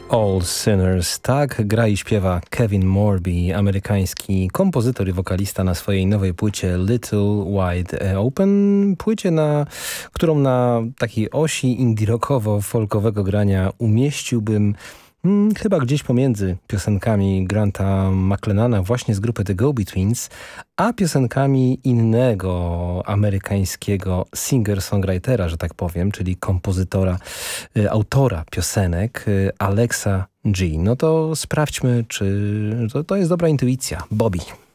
All Sinners. Tak gra i śpiewa Kevin Morby, amerykański kompozytor i wokalista na swojej nowej płycie Little Wide Open. Płycie, którą na takiej osi indie-rockowo-folkowego grania umieściłbym chyba gdzieś pomiędzy piosenkami Granta McLennana właśnie z grupy The Go-Betweens, a piosenkami innego amerykańskiego singer-songwritera, że tak powiem, czyli kompozytora, autora piosenek Alexa G. No to sprawdźmy, czy to jest dobra intuicja. Bobby.